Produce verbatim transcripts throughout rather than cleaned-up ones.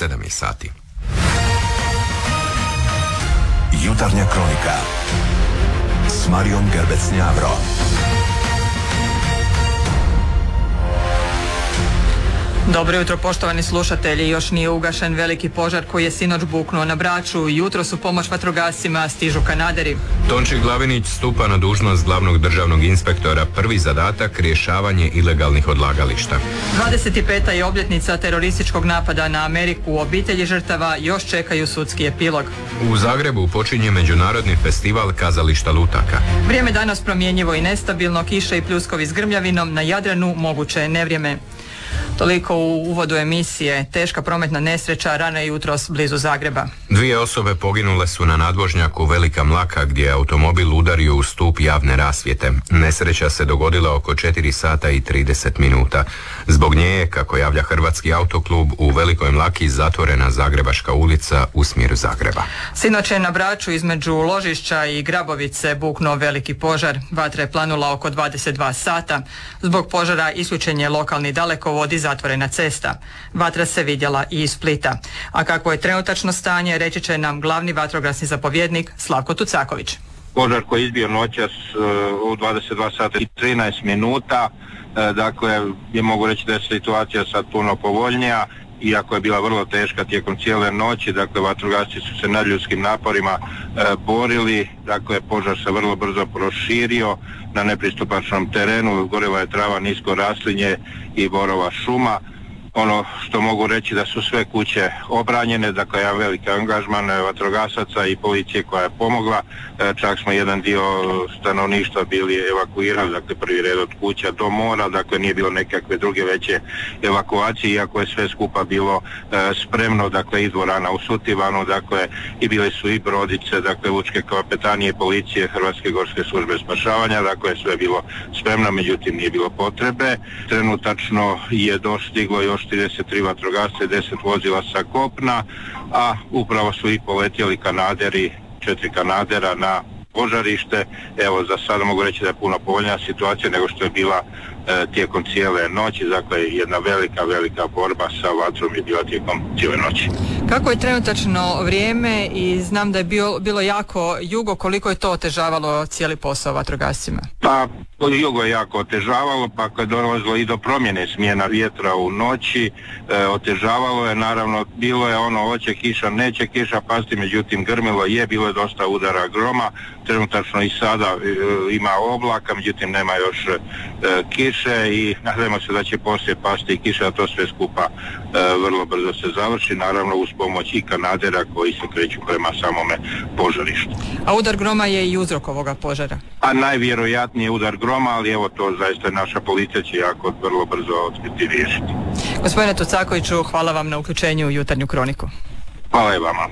sedam je sati. Jutarnja kronika s Marijom Gerbec-Njavro. Dobro jutro, poštovani slušatelji. Još nije ugašen veliki požar koji je sinoć buknuo na Braču. Jutro su pomoć vatrogascima stižu kanaderi. Tonči Glavinić stupa na dužnost glavnog državnog inspektora. Prvi zadatak rješavanje ilegalnih odlagališta. dvadeset peta je obljetnica terorističkog napada na Ameriku. Obitelji žrtava još čekaju sudski epilog. U Zagrebu počinje međunarodni festival kazališta lutaka. Vrijeme danas promjenjivo i nestabilno, kiše i pljuskovi s grmljavinom, na Jadranu moguće je nevrijeme. Toliko u uvodu emisije. Teška prometna nesreća rano jutros blizu Zagreba. Dvije osobe poginule su na nadvožnjaku Velika Mlaka gdje je automobil udario u stup javne rasvjete. Nesreća se dogodila oko četiri sata i trideset minuta. Zbog nje je, kako javlja Hrvatski autoklub, u Velikoj Mlaki zatvorena Zagrebačka ulica u smjeru Zagreba. Sinoć je na Braču između Ložišća i Grabovice buknuo veliki požar. Vatra je planula oko dvadeset dva sata. Zbog požara isključen je lokalni dalekovod i zatvorena cesta. Vatra se vidjela i iz Splita. A kakvo je trenutačno stanje, reći će nam glavni vatrogasni zapovjednik Slavko Tucaković. Požar koji je izbio noćas u dvadeset dva sata i trinaest minuta, dakle je mogu reći da je situacija sad puno povoljnija, iako je bila vrlo teška tijekom cijele noći. Dakle, vatrogasci su se nadljudskim naporima e, borili, dakle požar se vrlo brzo proširio na nepristupačnom terenu, gorila je trava, nisko raslinje i borova šuma. Ono što mogu reći da su sve kuće obranjene, dakle jedan veliki angažman vatrogasaca i policije koja je pomogla, e, čak smo jedan dio stanovništva bili evakuirali, dakle prvi red od kuća do mora, dakle nije bilo nekakve druge veće evakuacije, iako je sve skupa bilo e, spremno, dakle i dvorana u Sutivanu, dakle i bile su i brodice, dakle lučke kapetanije, policije, Hrvatske gorske službe spašavanja, dakle sve je bilo spremno, međutim nije bilo potrebe. Trenutačno je dostiglo još trideset tri vatrogasca i deset vozila sa kopna, a upravo su i poletjeli kanaderi, četiri kanadera na požarište. Evo, za sada mogu reći da je puno povoljnija situacija nego što je bila e, tijekom cijele noći, dakle jedna velika, velika borba sa vatrom je bila tijekom cijele noći. Kako je trenutačno vrijeme i znam da je bio, bilo jako jugo, koliko je to otežavalo cijeli posao vatrogascima? Pa, jugo je jako otežavalo, pa kad je dolazilo i do promjene smjena vjetra u noći, e, otežavalo je, naravno, bilo je ono hoće kiša, neće kiša pasti, međutim grmilo je, bilo je dosta udara groma, trenutačno i sada e, ima oblaka, međutim nema još e, kiše i nadajmo se da će poslije pasti i kiša, a to sve skupa e, vrlo brzo se završi, naravno uz pomoć i kanadera koji se kreću prema samome požarištu. A udar groma je i uzrok ovoga požara? A najvjerojatnije udar groma, ali evo to zaista naša policija će jako vrlo brzo otkriti i riješiti. Gospodine Tucakoviću, hvala vam na uključenju u jutarnju kroniku. Hvala i vama.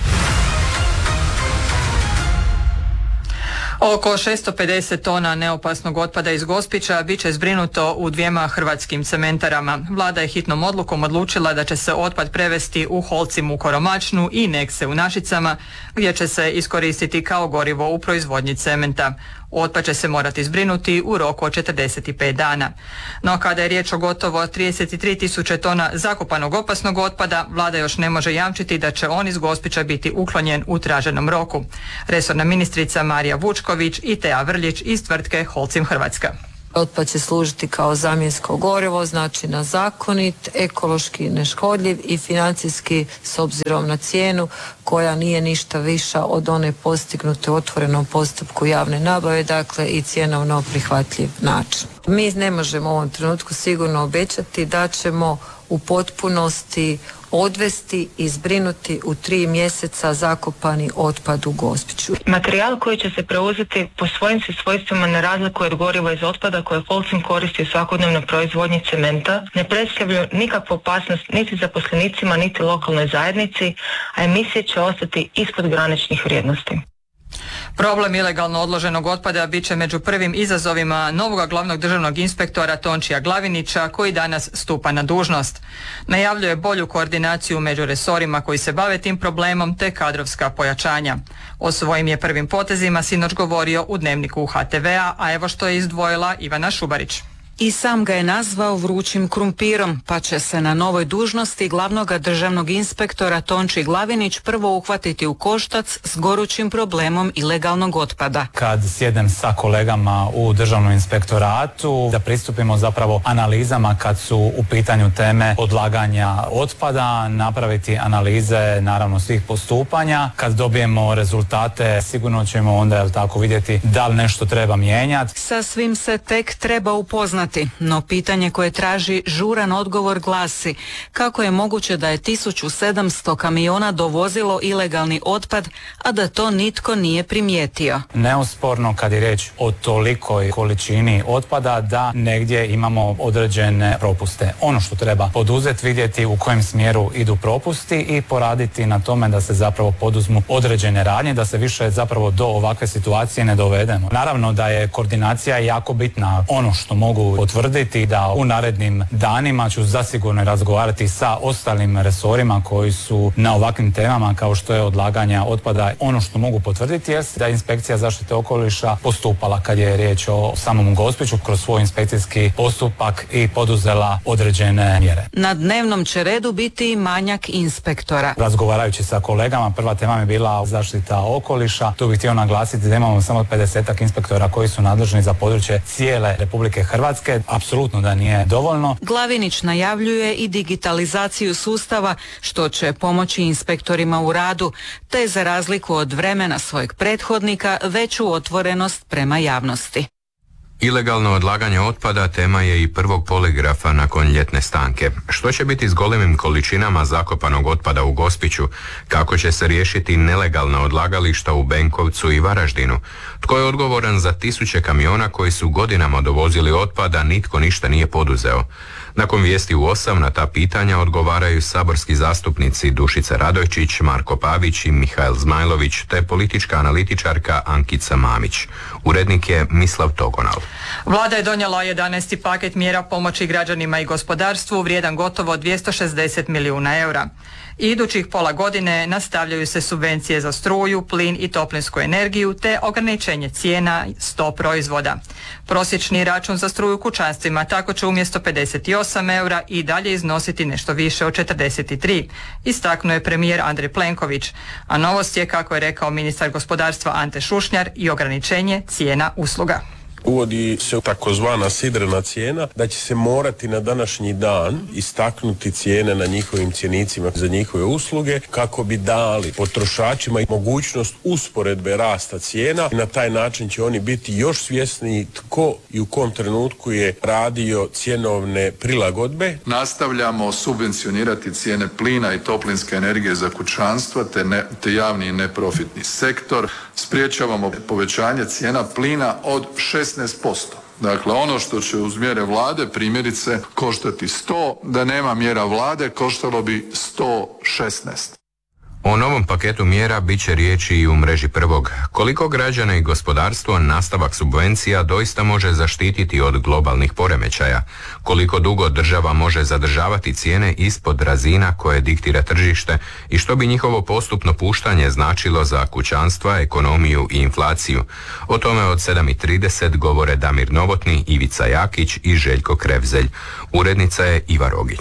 Oko šesto pedeset tona neopasnog otpada iz Gospića bit će zbrinuto u dvijema hrvatskim cementarama. Vlada je hitnom odlukom odlučila da će se otpad prevesti u Holcim u Koromačnu i Nekse u Našicama, gdje će se iskoristiti kao gorivo u proizvodnji cementa. Otpad će se morati zbrinuti u roku od četrdeset pet dana. No kada je riječ o gotovo trideset tri tisuće tona zakopanog opasnog otpada, vlada još ne može jamčiti da će on iz Gospića biti uklonjen u traženom roku. Resorna ministrica Marija Vučković i Tea Vrljić iz tvrtke Holcim Hrvatska. Otpad će služiti kao zamjensko gorivo, znači na zakonit, ekološki neškodljiv i financijski s obzirom na cijenu koja nije ništa viša od one postignute u otvorenom postupku javne nabave, dakle i cjenovno prihvatljiv način. Mi ne možemo u ovom trenutku sigurno obećati da ćemo u potpunosti odvesti i zbrinuti u tri mjeseca zakopani otpad u Gospiću. Materijal koji će se preuzeti po svojim se svojstvima ne razlikuje od goriva iz otpada koje Holcim koristi u svakodnevnoj proizvodnji cementa, ne predstavljaju nikakvu opasnost niti zaposlenicima niti lokalnoj zajednici, a emisije će ostati ispod graničnih vrijednosti. Problem ilegalno odloženog otpada bit će među prvim izazovima novog glavnog državnog inspektora Tončija Glavinića, koji danas stupa na dužnost. Najavljuje bolju koordinaciju među resorima koji se bave tim problemom te kadrovska pojačanja. O svojim je prvim potezima sinoć govorio u Dnevniku H T V-a, a evo što je izdvojila Ivana Šubarić. I sam ga je nazvao vrućim krumpirom, pa će se na novoj dužnosti glavnog državnog inspektora Tonči Glavinić prvo uhvatiti u koštac s gorućim problemom ilegalnog otpada. Kad sjednem sa kolegama u državnom inspektoratu, da pristupimo zapravo analizama kad su u pitanju teme odlaganja otpada, napraviti analize naravno svih postupanja. Kad dobijemo rezultate, sigurno ćemo onda, jel tako, vidjeti da li nešto treba mijenjati. Sa svim se tek treba upoznati, no pitanje koje traži žuran odgovor glasi: kako je moguće da je tisuću sedamsto kamiona dovozilo ilegalni otpad, a da to nitko nije primijetio? Neosporno kad je riječ o tolikoj količini otpada da negdje imamo određene propuste. Ono što treba poduzeti, vidjeti u kojem smjeru idu propusti i poraditi na tome da se zapravo poduzmu određene radnje, da se više zapravo do ovakve situacije ne dovedemo. Naravno da je koordinacija jako bitna. Ono što mogu potvrditi da u narednim danima ću zasigurno razgovarati sa ostalim resorima koji su na ovakvim temama kao što je odlaganja otpada. Ono što mogu potvrditi jest da je inspekcija zaštite okoliša postupala kad je riječ o samom Gospiću kroz svoj inspekcijski postupak i poduzela određene mjere. Na dnevnom će redu biti i manjak inspektora. Razgovarajući sa kolegama, prva tema mi je bila zaštita okoliša. Tu bih htio naglasiti da imamo samo pedesetak inspektora koji su nadležni za područje cijele Republike Hrvatske. Apsolutno da nije dovoljno. Glavinić najavljuje i digitalizaciju sustava, što će pomoći inspektorima u radu, te za razliku od vremena svojeg prethodnika veću otvorenost prema javnosti. Ilegalno odlaganje otpada tema je i prvog poligrafa nakon ljetne stanke. Što će biti s golemim količinama zakopanog otpada u Gospiću? Kako će se riješiti nelegalna odlagališta u Benkovcu i Varaždinu? Tko je odgovoran za tisuće kamiona koji su godinama dovozili otpad, a nitko ništa nije poduzeo? Nakon vijesti u osam na ta pitanja odgovaraju saborski zastupnici Dušica Radojčić, Marko Pavić i Mihael Zmajlović, te politička analitičarka Ankica Mamić. Urednik je Mislav Togonal. Vlada je donijela jedanaesti paket mjera pomoći građanima i gospodarstvu vrijedan gotovo dvjesto šezdeset milijuna eura. Idućih pola godine nastavljaju se subvencije za struju, plin i toplinsku energiju te ograničenje cijena sto proizvoda. Prosječni račun za struju kućanstvima tako će umjesto pedeset osam eura i dalje iznositi nešto više od četrdeset tri, istaknuo je premijer Andrej Plenković, a novost je, kako je rekao ministar gospodarstva Ante Šušnjar, i ograničenje cijena usluga. Uvodi se takozvana sidrena cijena, da će se morati na današnji dan istaknuti cijene na njihovim cjenicima za njihove usluge kako bi dali potrošačima mogućnost usporedbe rasta cijena i na taj način će oni biti još svjesniji tko i u kom trenutku je radio cjenovne prilagodbe. Nastavljamo subvencionirati cijene plina i toplinske energije za kućanstva te, ne, te javni i neprofitni sektor. Spriječavamo povećanje cijena plina od šesnaest posto. Dakle, ono što će uz mjere vlade primjerice koštati sto, da nema mjera vlade koštalo bi sto šesnaest. O novom paketu mjera bit će riječi i u mreži prvog. Koliko građana i gospodarstvo nastavak subvencija doista može zaštititi od globalnih poremećaja? Koliko dugo država može zadržavati cijene ispod razina koje diktira tržište i što bi njihovo postupno puštanje značilo za kućanstva, ekonomiju i inflaciju? O tome od sedam i trideset govore Damir Novotni, Ivica Jakić i Željko Krevzelj. Urednica je Iva Rogić.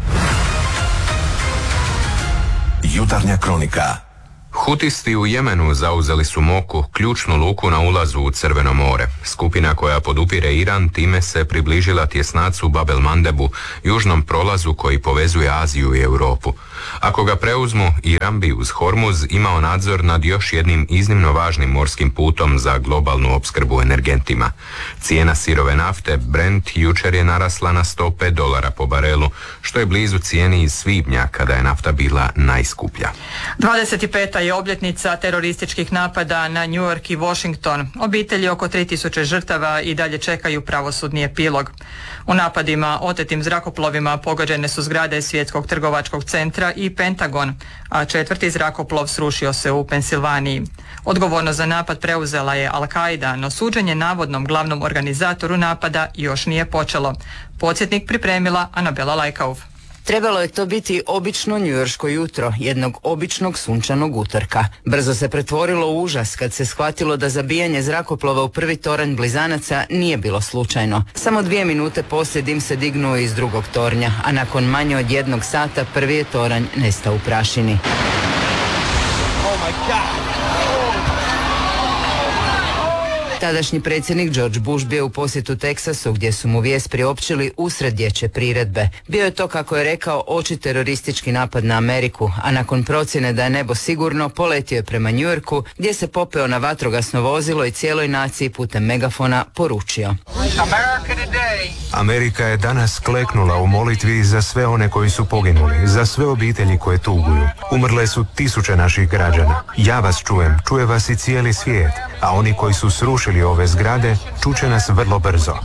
Jutarnja kronika. Hutisti u Jemenu zauzeli su Moku, ključnu luku na ulazu u Crveno more. Skupina koja podupire Iran time se približila tjesnacu Bab el Mandebu, južnom prolazu koji povezuje Aziju i Europu. Ako ga preuzmu, Iran bi uz Hormuz imao nadzor nad još jednim iznimno važnim morskim putom za globalnu opskrbu energentima. Cijena sirove nafte Brent jučer je narasla na sto pet dolara po barelu, što je blizu cijeni iz svibnja kada je nafta bila najskuplja. dvadeset peta je obljetnica terorističkih napada na New York i Washington. Obitelji oko tri tisuće žrtava i dalje čekaju pravosudni epilog. U napadima otetim zrakoplovima pogođene su zgrade Svjetskog trgovačkog centra i Pentagon, a četvrti zrakoplov srušio se u Pensilvaniji. Odgovornost za napad preuzela je Al-Qaida, no suđenje navodnom glavnom organizatoru napada još nije počelo. Podsjetnik pripremila Anabela Lajkauf. Trebalo je to biti obično njujorško jutro, jednog običnog sunčanog utorka. Brzo se pretvorilo u užas kad se shvatilo da zabijanje zrakoplova u prvi toranj blizanaca nije bilo slučajno. Samo dvije minute poslije dim se dignuo iz drugog tornja, a nakon manje od jednog sata prvi je toranj nestao u prašini. Oh my God. Tadašnji predsjednik George Bush bio u posjetu Teksasu gdje su mu vijest priopćili usred dječje priredbe. Bio je to, kako je rekao, oči teroristički napad na Ameriku, a nakon procjene da je nebo sigurno poletio je prema New Yorku gdje se popeo na vatrogasno vozilo i cijeloj naciji putem megafona poručio: Amerika je danas kleknula u molitvi za sve one koji su poginuli, za sve obitelji koje tuguju. Umrle su tisuće naših građana. Ja vas čujem, čuje vas i cijeli svijet, a oni koji su srušili ove zgrade čuće nas vrlo brzo.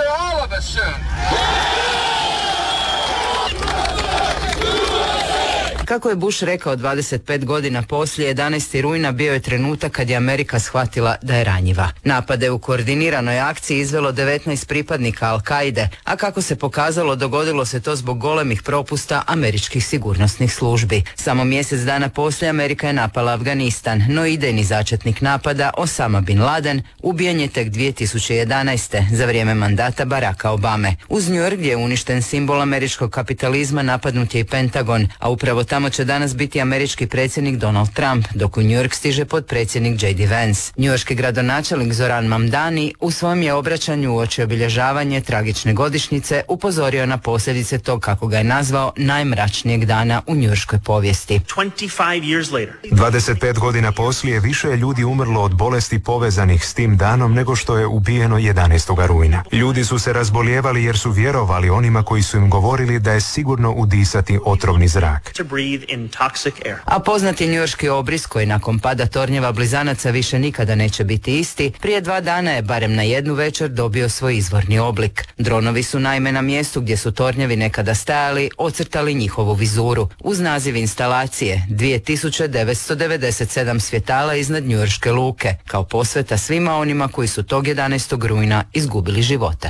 Kako je Bush rekao dvadeset pet godina poslije, jedanaestog rujna bio je trenutak kad je Amerika shvatila da je ranjiva. Napade u koordiniranoj akciji izvelo devetnaest pripadnika Al-Kaide, a kako se pokazalo, dogodilo se to zbog golemih propusta američkih sigurnosnih službi. Samo mjesec dana poslije Amerika je napala Afganistan, no idejni začetnik napada, Osama bin Laden, ubijen je tek dvije tisuće jedanaeste. za vrijeme mandata Baracka Obame. Uz New York, gdje je uništen simbol američkog kapitalizma, napadnut je i Pentagon, a upravo tamo će danas biti američki predsjednik Donald Trump, dok u New York stiže potpredsjednik J D Vance. Njujorški gradonačelnik Zoran Mamdani u svom je obraćanju uoči obilježavanje tragične godišnjice upozorio na posljedice tog, kako ga je nazvao, najmračnijeg dana u njujorškoj povijesti. dvadeset pet godina poslije više je ljudi umrlo od bolesti povezanih s tim danom nego što je ubijeno jedanaestog rujna. Ljudi su se razbolijevali jer su vjerovali onima koji su im govorili da je sigurno udisati otrovni zrak. A poznati njujorški obris, koji nakon pada tornjeva blizanaca više nikada neće biti isti, prije dva dana je barem na jednu večer dobio svoj izvorni oblik. Dronovi su naime na mjestu gdje su tornjevi nekada stajali ocrtali njihovu vizuru uz naziv instalacije dvije tisuće devetsto devedeset sedam svjetala iznad njujorške luke, kao posveta svima onima koji su tog jedanaestog rujna izgubili živote.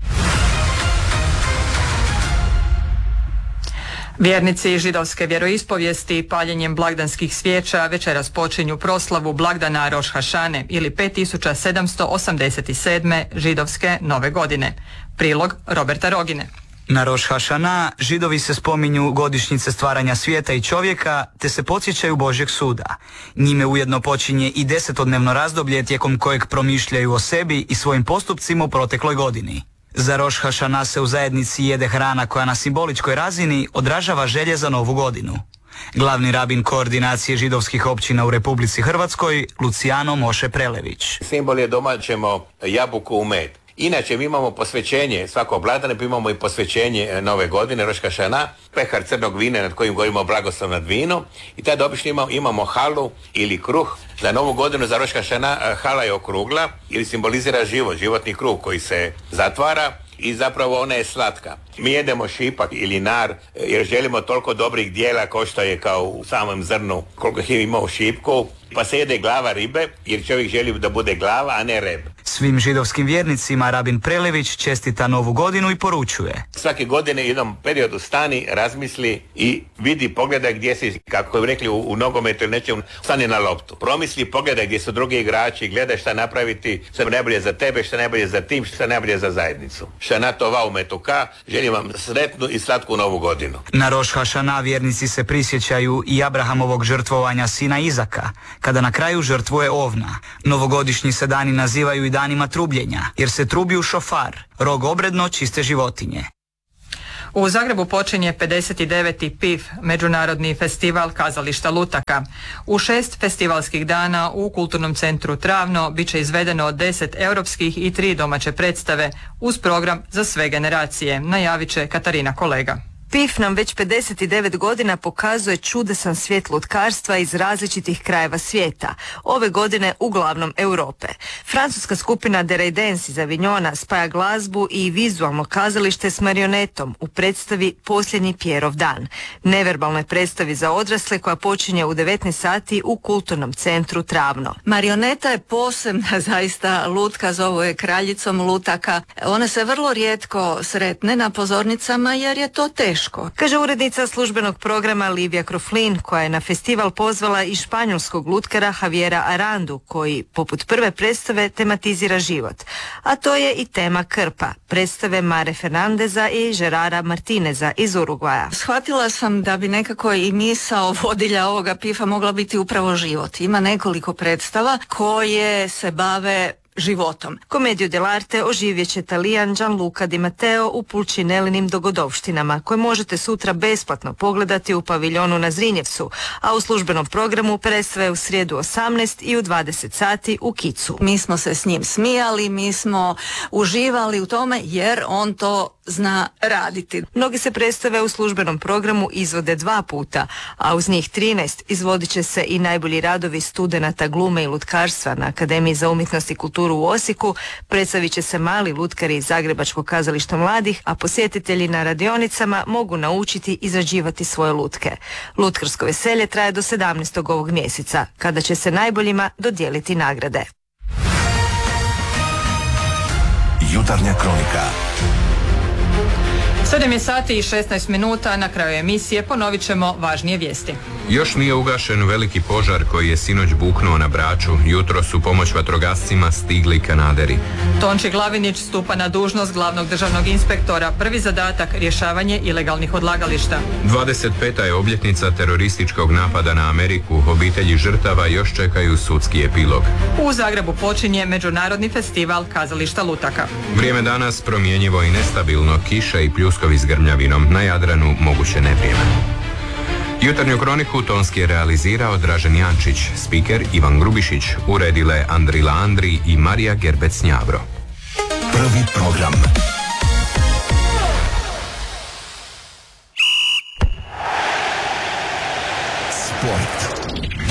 Vjernici židovske vjeroispovijesti paljenjem blagdanskih svijeća večeras počinju proslavu blagdana Roš Hašane ili pet tisuća sedamsto osamdeset sedme židovske nove godine. Prilog Roberta Rogine. Na Roš Hašana židovi se spominju godišnjice stvaranja svijeta i čovjeka te se podsjećaju Božjeg suda. Njime ujedno počinje i desetodnevno razdoblje tijekom kojeg promišljaju o sebi i svojim postupcima u protekloj godini. Za Roš Hašana se u zajednici jede hrana koja na simboličkoj razini odražava želje za novu godinu. Glavni rabin koordinacije židovskih općina u Republici Hrvatskoj, Luciano Moše Prelević. Simbol je domaćemo jabuku u med. Inače mi imamo posvećenje svakog blagdana, pa imamo i posvećenje nove godine, Roš Hašana, pehar crnog vina nad kojim govorimo blagoslov nad vino, i tada obično imamo, imamo halu ili kruh. Za novu godinu, za Roš Hašana, hala je okrugla ili simbolizira život, životni krug koji se zatvara i zapravo ona je slatka. Mi jedemo šipak ili nar jer želimo toliko dobrih dijela kao što je kao u samom zrnu, koliko ih ima u šipku, pa se jede glava ribe jer čovjek želi da bude glava, a ne reb. Svim židovskim vjernicima rabin Prelević čestita novu godinu i poručuje: svake godine u jednom periodu stani, razmisli i vidi, pogledaj gdje si, kako bi rekli u, u nogometu ili nečem, stani na loptu. Promisli, pogledaj gdje su drugi igrači, gledaj šta napraviti, šta je najbolje za tebe, šta je najbolje za tim, šta je najbolje za zajednicu. Šana tova u metuka, želim vam sretnu i slatku novu godinu. Na Roš Hašana vjernici se prisjećaju i Abrahamovog žrtvovanja sina Izaka, kada na kraju žrtvuje ovna. Novogodišnji se dani nazivaju i danima trubljenja, jer se trubi u šofar, rog obredno čiste životinje. U Zagrebu počinje pedeset deveti P I F, Međunarodni festival kazališta lutaka. U šest festivalskih dana u Kulturnom centru Travno bit će izvedeno deset europskih i tri domaće predstave uz program za sve generacije, najavit će Katarina Kolega. P I F nam već pedeset devet godina pokazuje čudesan svijet lutkarstva iz različitih krajeva svijeta, ove godine uglavnom Europe. Francuska skupina The Raidens iz Avignona spaja glazbu i vizualno kazalište s marionetom u predstavi Posljednji Pjerov dan, neverbalnoj predstavi za odrasle koja počinje u devetnaest sati u Kulturnom centru Travno. Marioneta je posebna zaista lutka, zovu je kraljicom lutaka. Ona se vrlo rijetko sretne na pozornicama jer je to teško teško, kaže urednica službenog programa Livija Kroflin, koja je na festival pozvala i španjolskog lutkara Javiera Arandu, koji poput prve predstave tematizira život. A to je i tema Krpa, predstave Mare Fernandeza i Gerara Martineza iz Urugvaja. Shvatila sam da bi nekako i misao vodilja ovoga pifa mogla biti upravo život. Ima nekoliko predstava koje se bave životom. Komediju dell'arte oživjet će Talijan Gianluca Di Matteo u Pulcinellinim dogodovštinama, koje možete sutra besplatno pogledati u paviljonu na Zrinjevcu, a u službenom programu predstave u srijedu osamnaest i u dvadeset sati u Kicu. Mi smo se s njim smijali, mi smo uživali u tome jer on to zna raditi. Mnogi se predstave u službenom programu izvode dva puta, a uz njih trinaest izvodit će se i najbolji radovi studenata glume i lutkarstva na Akademiji za umjetnost i kulturu u Osijeku, predstavit će se mali lutkari iz Zagrebačkog kazališta mladih, a posjetitelji na radionicama mogu naučiti izrađivati svoje lutke. Lutkarsko veselje traje do sedamnaestog ovog mjeseca, kada će se najboljima dodijeliti nagrade. Jutarnja kronika. sedam je sati i šesnaest minuta, na kraju emisije ponovit ćemo važnije vijesti. Još nije ugašen veliki požar koji je sinoć buknuo na Braču. Jutro su pomoć vatrogascima stigli kanaderi. Tonči Glavinić stupa na dužnost glavnog državnog inspektora. Prvi zadatak rješavanje ilegalnih odlagališta. dvadeset peta je obljetnica terorističkog napada na Ameriku. Obitelji žrtava još čekaju sudski epilog. U Zagrebu počinje Međunarodni festival kazališta lutaka. Vrijeme danas promjenjivo i nestabilno, kiša i pljuskovi s grmljavinom, na Jadranu moguće nevrijeme. Jutarnju kroniku tonski je realizirao Dražen Jančić, spiker Ivan Grubišić, uredile Andrila Andri i Marija Gerbec-Njavro. Prvi program. Sport.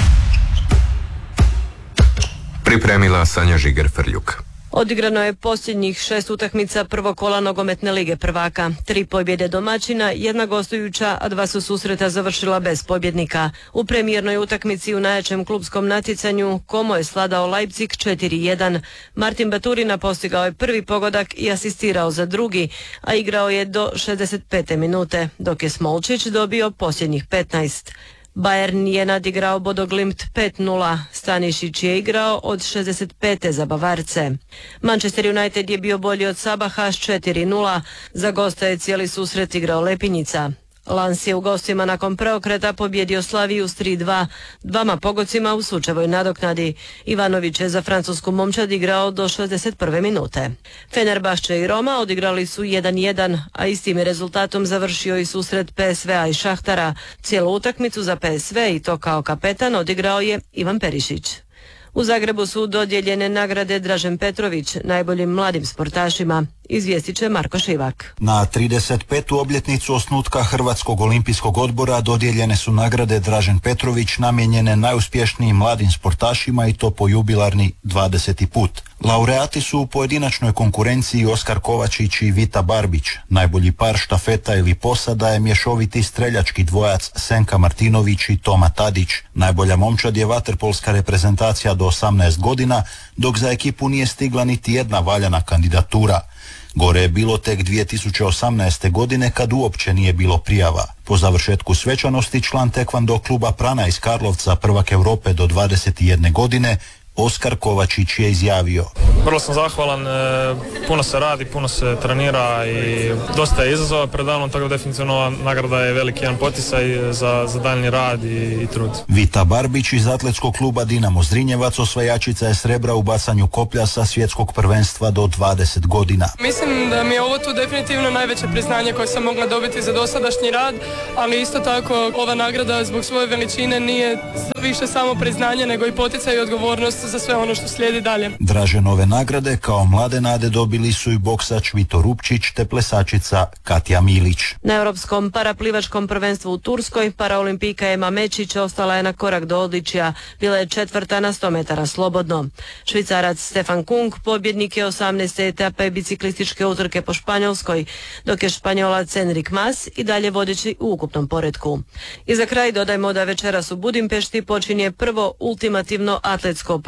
Pripremila Sanja Žiger-Frljuk. Odigrano je posljednjih šest utakmica prvog kola nogometne lige prvaka. Tri pobjede domaćina, jedna gostujuća, a dva su susreta završila bez pobjednika. U premijernoj utakmici u najjačem klubskom natjecanju Como je sladao Leipzig četiri jedan. Martin Baturina postigao je prvi pogodak i asistirao za drugi, a igrao je do šezdeset pete minute, dok je Smolčić dobio posljednjih petnaest. Bayern je nadigrao Bodo Glimt pet nula, Stanišić je igrao od šezdeset pete za Bavarce. Manchester United je bio bolji od Sabaha s četiri nula, za gosta je cijeli susret igrao Lepinjica. Lans je u gostima nakon preokreta pobjedio Slaviju s tri dva, dvama pogodcima u sučevoj nadoknadi. Ivanović je za francusku momčad igrao do šezdeset prve minute. Fenerbahče i Roma odigrali su jedan jedan, a istim je rezultatom završio i susret P S V-a i Šahtara. Cijelu utakmicu za P S V i to kao kapetan odigrao je Ivan Perišić. U Zagrebu su dodijeljene nagrade Dražen Petrović, najboljim mladim sportašima. Izvijestit će Marko Šivak. Na trideset petu obljetnicu osnutka Hrvatskog olimpijskog odbora dodijeljene su nagrade Dražen Petrović namijenjene najuspješnijim mladim sportašima i to po jubilarni dvadeseti put. Laureati su u pojedinačnoj konkurenciji Oskar Kovačić i Vita Barbić. Najbolji par štafeta ili posada je mješoviti streljački dvojac Senka Martinović i Toma Tadić. Najbolja momčad je vaterpolska reprezentacija do osamnaest godina, dok za ekipu nije stigla niti jedna valjana kandidatura. Gore je bilo tek dvije tisuće osamnaeste. godine kad uopće nije bilo prijava. Po završetku svečanosti član tekvando kluba Prana iz Karlovca, prvak Europe do dvadeset jedne godine, Oskar Kovačić je izjavio: Vrlo sam zahvalan, e, puno se radi, puno se trenira i dosta je izazova pred danom, tako da definitivno ova nagrada je veliki jedan poticaj za, za daljnji rad i, i trud. Vita Barbić iz atletskog kluba Dinamo Zrinjevac osvajačica je srebra u bacanju koplja sa svjetskog prvenstva do dvadeset godina. Mislim da mi je ovo tu definitivno najveće priznanje koje sam mogla dobiti za dosadašnji rad, ali isto tako ova nagrada zbog svoje veličine nije više samo priznanje nego i poticaj i odgovornost za sve ono što slijedi dalje. Draženove nagrade kao mlade nade dobili su i boksač Vito Rupčić te plesačica Katja Milić. Na europskom paraplivačkom prvenstvu u Turskoj paraolimpijka Ema Mečić ostala je na korak do odličja. Bila je četvrta na sto metara slobodno. Švicarac Stefan Kung pobjednik je osamnaeste etape biciklističke utrke po Španjolskoj, dok je Španjolac Enric Mas i dalje vodeći u ukupnom poretku. I za kraj dodajmo da večeras u Budimpešti počinje prvo ultimativno atletsko prvenstvo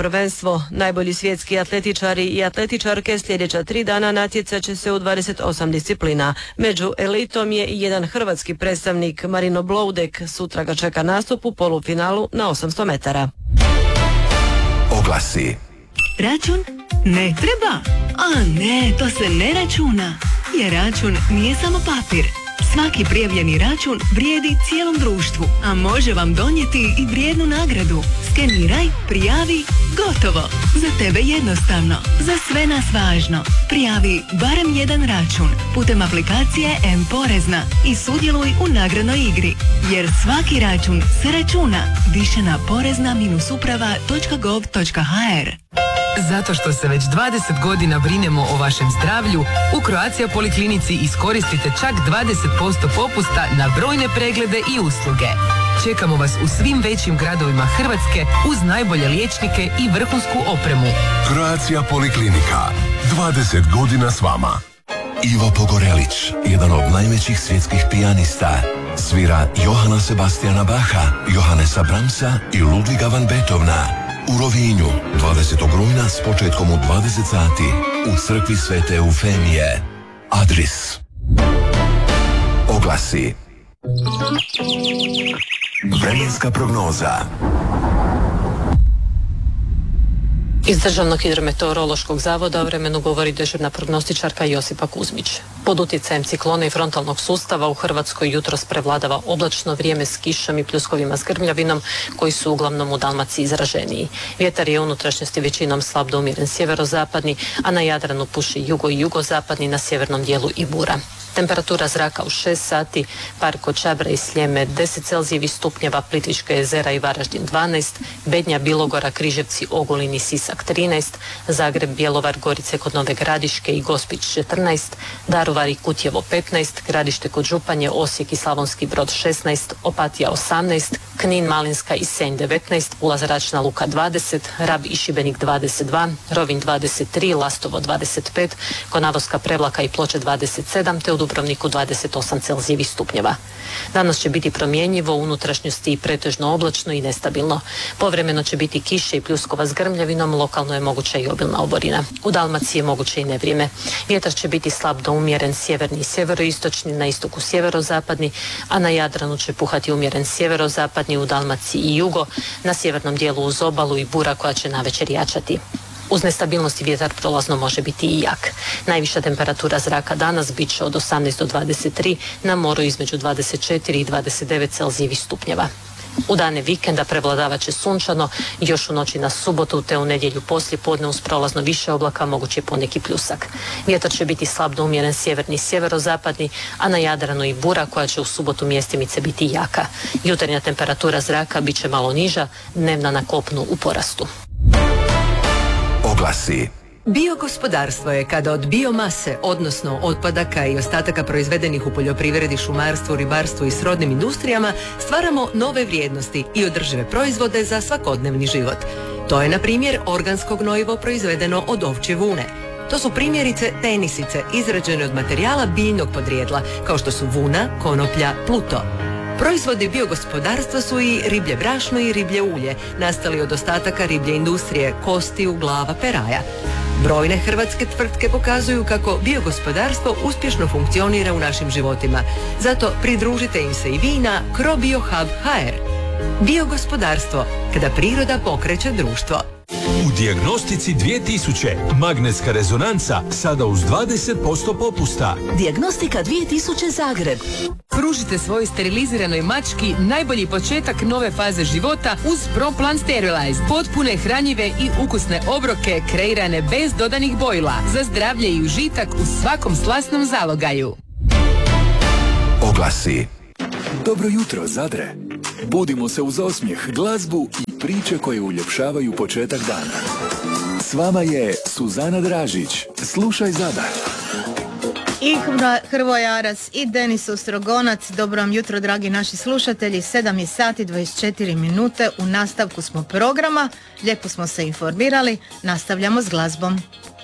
prvenstvo. Najbolji svjetski atletičari i atletičarke sljedeća tri dana natjecat će se u dvadeset osam disciplina. Među elitom je i jedan hrvatski predstavnik Marino Bloudek. Sutra ga čeka nastup u polufinalu na osamsto metara. Oglasi. Račun? Ne treba. A ne, to se ne računa. Jer račun nije samo papir. Svaki prijavljeni račun vrijedi cijelom društvu, a može vam donijeti i vrijednu nagradu. Skeniraj, prijavi, gotovo. Za tebe jednostavno, za sve nas važno. Prijavi barem jedan račun putem aplikacije M-Porezna i sudjeluj u nagradnoj igri. Jer svaki račun se računa. Više na porezna uprava točka gov točka ha er. Zato što se već dvadeset godina brinemo o vašem zdravlju, u Croatia Poliklinici iskoristite čak dvadeset posto popusta na brojne preglede i usluge. Čekamo vas u svim većim gradovima Hrvatske uz najbolje liječnike i vrhunsku opremu. Croatia Poliklinika. dvadeset godina s vama. Ivo Pogorelić, jedan od najvećih svjetskih pijanista, svira Johana Sebastiana Bacha, Johannesa Brahmsa i Ludviga van Beethovena. U Rovinju, dvadesetog rujna s početkom u dvadeset sati, u crkvi Svete Eufemije. Adris. Oglasi. Vremenska prognoza. Iz Državnog hidrometeorološkog zavoda o vremenu govori dežurna prognostičarka Josipa Kuzmić. Pod utjecajem ciklona i frontalnog sustava u Hrvatskoj jutros prevladava oblačno vrijeme s kišom i pljuskovima s grmljavinom koji su uglavnom u Dalmaciji izraženiji. Vjetar je u unutrašnjosti većinom slab do umjeren sjeverozapadni, a na Jadranu puši jugo i jugozapadni, na sjevernom dijelu i bura. Temperatura zraka u šest sati, Park kod Čabre i Sljeme deset celzijevih stupnjeva, Plitvička jezera i Varaždin dvanaest, Bednja, Bilogora, Križevci, Ogulin i Sisak trinaest, Zagreb, Bjelovar, Gorice kod Nove Gradiške i Gospić četrnaest, Daruvar i Kutjevo petnaest, Gradište kod Županje, Osijek i Slavonski Brod šesnaest, Opatija osamnaest, Knin, Malinska i Senj devetnaest, Pula zračna luka dvadeset, Rab i Šibenik dvadeset dva, Rovinj dvadeset tri, Lastovo dvadeset pet, Konavoska, Prevlaka i Ploče dvadeset sedam, te u Dubrovniku dvadeset osam celzijevih stupnjeva. Danas će biti promjenjivo, u unutrašnjosti i pretežno oblačno i nestabilno. Povremeno će biti kiše i pljuskova s grmljavinom, lokalno je moguća i obilna oborina. U Dalmaciji je moguće i nevrijeme. Vjetar će biti slab do umjeren sjeverni i sjeveroistočni, na istoku sjeverozapadni, a na Jadranu će puhati umjeren sjeverozapadni, u Dalmaciji i jugo, na sjevernom dijelu uz obalu i bura koja će navečer jačati. Uz nestabilnosti vjetar prolazno može biti i jak. Najviša temperatura zraka danas bit će od osamnaest do dvadeset tri, na moru između dvadeset četiri i dvadeset devet celzijevih stupnjeva. U dane vikenda prevladavat će sunčano, još u noći na subotu te u nedjelju poslije podne uz prolazno više oblaka mogući poneki pljusak. Vjetar će biti slab do umjeren sjeverni i sjeverozapadni, a na Jadranu i bura koja će u subotu mjestimice biti jaka. Jutarnja temperatura zraka bit će malo niža, dnevna na kopnu u porastu. Oglasi. Biogospodarstvo je kada od biomase, odnosno otpadaka i ostataka proizvedenih u poljoprivredi, šumarstvu, ribarstvu i srodnim industrijama, stvaramo nove vrijednosti i održive proizvode za svakodnevni život. To je, na primjer, organsko gnojivo proizvedeno od ovčje vune. To su primjerice tenisice izrađene od materijala biljnog podrijetla, kao što su vuna, konoplja, pluto. Proizvodi biogospodarstva su i riblje brašno i riblje ulje, nastali od ostataka riblje industrije, kostiju, glava, peraja. Brojne hrvatske tvrtke pokazuju kako biogospodarstvo uspješno funkcionira u našim životima. Zato pridružite im se i vi na CroBioHub ha er. Biogospodarstvo, kada priroda pokreće društvo. U Dijagnostici dvije tisuće magnetska rezonanca sada uz dvadeset posto popusta. Dijagnostika dvije tisuće Zagreb. Pružite svojoj steriliziranoj mački najbolji početak nove faze života uz ProPlan Sterilize. Potpune, hranjive i ukusne obroke kreirane bez dodanih bojila za zdravlje i užitak u svakom slasnom zalogaju. Oglasi. Dobro jutro, Zadre. Budimo se uz osmijeh, glazbu i priče koje uljepšavaju početak dana. S vama je Suzana Dražić. Slušaj Zadar. I Hrvoje Aras i Denis Ostrogonac. Dobro vam jutro, dragi naši slušatelji. sedam je sati dvadeset četiri minute. U nastavku smo programa. Lijepo smo se informirali. Nastavljamo s glazbom.